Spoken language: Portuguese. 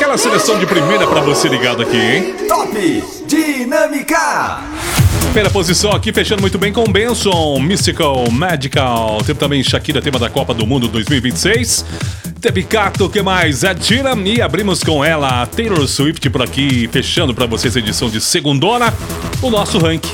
aquela seleção de primeira pra você ligado aqui, hein? Top Dinâmica. Primeira posição aqui, fechando muito bem com Benson, Mystical, Magical. Teve também Shakira, tema da Copa do Mundo 2026. Teve Cato, o que mais? Ed Sheeran. E abrimos com ela, Taylor Swift por aqui, fechando pra vocês a edição de segundona, o nosso ranking.